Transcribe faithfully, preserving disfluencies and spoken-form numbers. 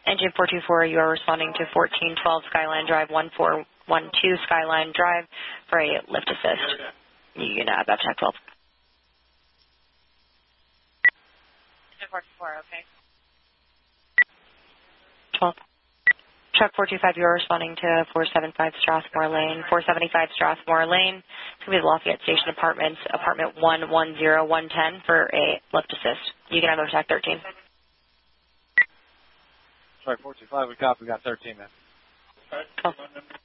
Engine four two four, you are responding to fourteen twelve Skyline Drive, one four one two Skyline Drive for a lift assist. You can add that to twelve. Engine four two four, okay. twelve. Truck four two five, you are responding to four seven five Strathmore Lane, four seventy-five Strathmore Lane. It's going to be the Lafayette Station Apartments, apartment one one zero one one zero for a lift assist. You can have a Tech thirteen. Sorry, four two five, we copy, we got thirteen, man. twelve.